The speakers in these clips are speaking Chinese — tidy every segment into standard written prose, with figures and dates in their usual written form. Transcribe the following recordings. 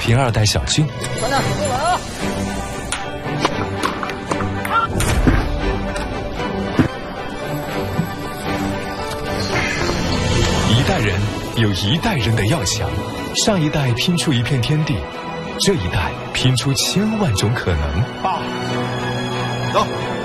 贫二代小俊。 慢点，别稳啊！ 一代人有一代人的要想，上一代拼出一片天地，这一代拼出千万种可能。 爸，走。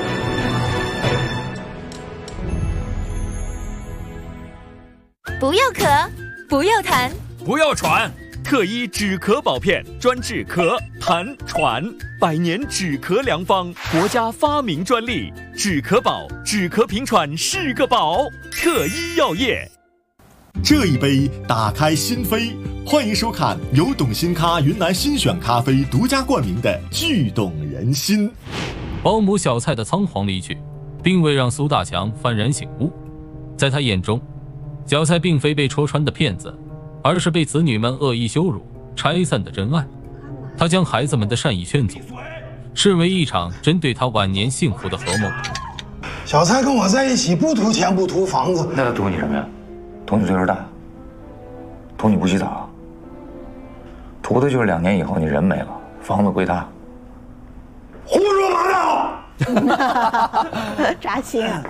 不要咳，不要痰， 不要喘。特医止咳宝片，专治咳、痰、喘，100年止咳良方，国家发明专利。止咳宝，止咳平喘是个宝。特医药业。 这一杯打开心扉，欢迎收看由董新咖云南新选咖啡独家冠名的《剧动人心》。 保姆小蔡的仓皇离去，并未让苏大强幡然醒悟。在他眼中，小蔡并非被戳穿的骗子，而是被子女们恶意羞辱、拆散的真爱。他将孩子们的善意劝阻，视为一场针对他晚年幸福的合谋。 小蔡跟我在一起，不图钱，不图房子， 那他图你什么呀？图你岁数大，图你不洗澡，图的就是2年以后你人没了，房子归他。 胡说八道！ 扎心啊！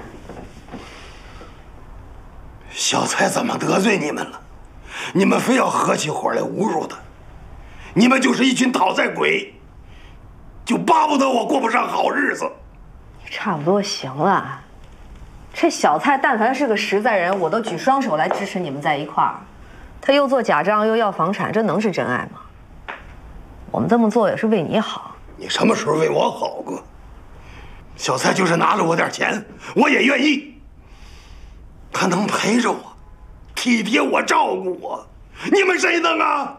小蔡怎么得罪你们了？你们非要合起伙来侮辱他，你们就是一群讨债鬼，就巴不得我过不上好日子。 差不多行了，这小蔡但凡是个实在人，我都举双手来支持你们在一块儿。他又做假账又要房产，这能是真爱吗？我们这么做也是为你好。 你什么时候为我好过？小蔡就是拿了我点钱，我也愿意。他能陪着我，体贴我，照顾我，你们谁能啊？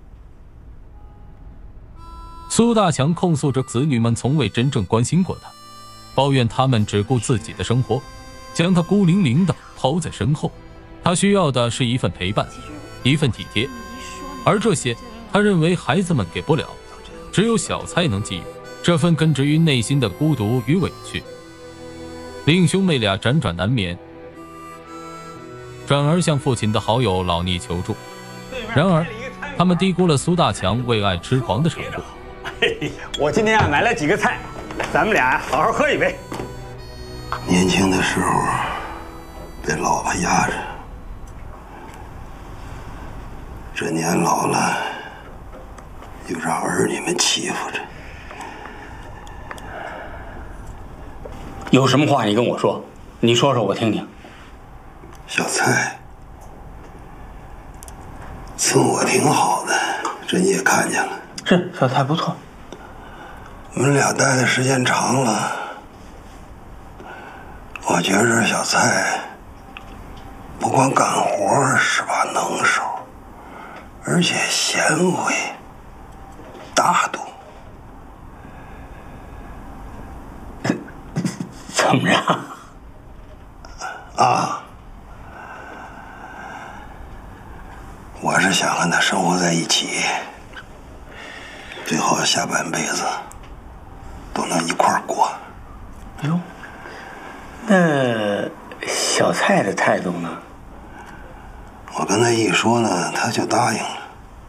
苏大强控诉着子女们从未真正关心过他，抱怨他们只顾自己的生活，将他孤零零地抛在身后。他需要的是一份陪伴，一份体贴，而这些他认为孩子们给不了，只有小蔡能给予这份根植于内心的孤独与委屈，令兄妹俩辗转难眠，转而向父亲的好友老聂求助。然而他们低估了苏大强为爱痴狂的程度。 我今天买了几个菜，咱们俩好好喝一杯。 年轻的时候被老婆压着，这年老了又让儿女们欺负着。 有什么话你跟我说，你说说我听听。 小蔡伺我挺好的，这你也看见了。 是，小蔡不错。 我们俩待的时间长了，我觉着小蔡不光干活是把能手，而且贤惠大度。 怎么着？ 啊，我是想和他生活在一起，最好下半辈子都能一块儿过。 哎呦，那小蔡的态度呢？ 我跟他一说呢，他就答应了。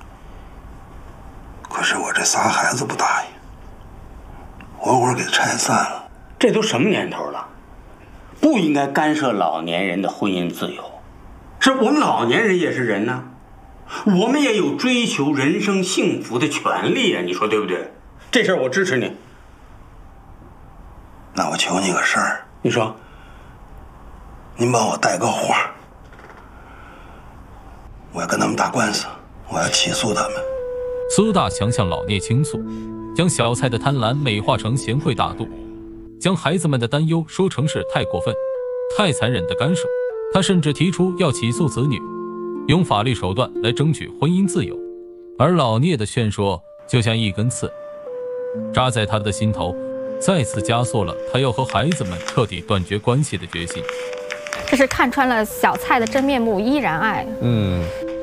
可是我这仨孩子不答应，活活给拆散了。 这都什么年头了，不应该干涉老年人的婚姻自由。是我们老年人也是人呐，我们也有追求人生幸福的权利啊，你说对不对？这事儿我支持你。 那我求你个事儿， 你说， 您帮我带个话，我要跟他们打官司，我要起诉他们。 苏大强向老聂倾诉，将小蔡的贪婪美化成贤惠大度，将孩子们的担忧说成是太过分、太残忍的干涉。他甚至提出要起诉子女，用法律手段来争取婚姻自由。而老聂的劝说就像一根刺，扎在他的心头，再次加速了他要和孩子们彻底断绝关系的决心。 这是看穿了小蔡的真面目，依然爱。